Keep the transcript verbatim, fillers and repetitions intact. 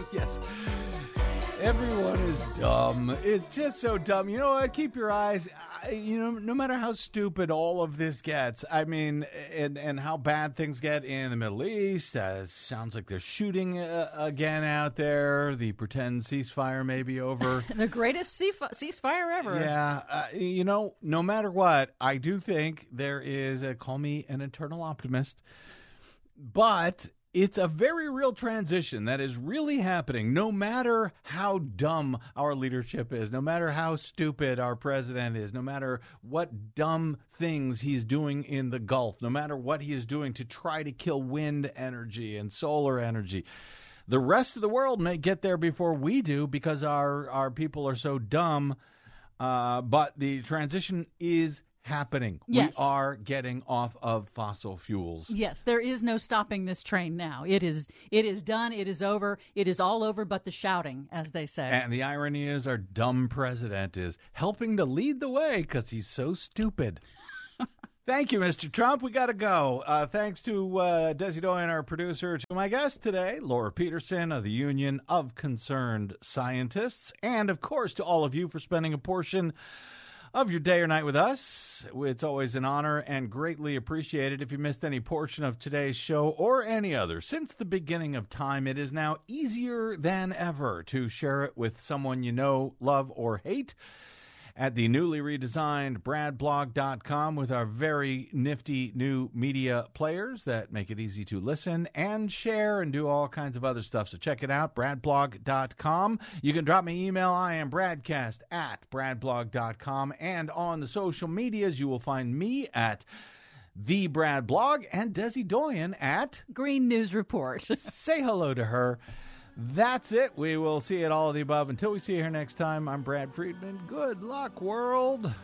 Yes. Everyone is dumb. It's just so dumb. You know what? Keep your eyes, you know, no matter how stupid all of this gets, I mean, and, and how bad things get in the Middle East. Uh, sounds like they're shooting uh, again out there. The pretend ceasefire may be over. The greatest ceaf- ceasefire ever. Yeah. Uh, you know, no matter what, I do think there is, a, call me an eternal optimist, but it's a very real transition that is really happening, no matter how dumb our leadership is, no matter how stupid our president is, no matter what dumb things he's doing in the Gulf, no matter what he is doing to try to kill wind energy and solar energy. The rest of the world may get there before we do because our, our people are so dumb, uh, but the transition is happening. Yes. We are getting off of fossil fuels. Yes, there is no stopping this train now. It is it is done. It is over. It is all over but the shouting, as they say. And the irony is our dumb president is helping to lead the way because he's so stupid. Thank you, Mister Trump. We got to go. Uh, thanks to uh, Desi Doyen, our producer, to my guest today, Laura Peterson of the Union of Concerned Scientists, and, of course, to all of you for spending a portion of your day or night with us. It's always an honor and greatly appreciated. If you missed any portion of today's show or any other since the beginning of time, it is now easier than ever to share it with someone you know, love, or hate at the newly redesigned brad blog dot com with our very nifty new media players that make it easy to listen and share and do all kinds of other stuff. So check it out, brad blog dot com. You can drop me email. I am bradcast at brad blog dot com. And on the social medias, you will find me at The Brad Blog and Desi Doyen at Green News Report. Say hello to her. That's it. We will see it all of the above. Until we see you here next time, I'm Brad Friedman. Good luck, world.